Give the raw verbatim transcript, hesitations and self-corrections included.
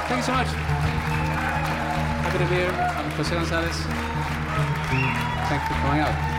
Thank you so much. Happy to be here. I'm Jose Gonzalez. Thanks for coming out.